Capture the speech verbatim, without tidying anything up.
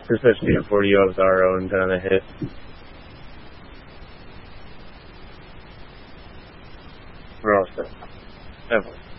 Especially before you have our own kind of hit. We're all set. Definitely.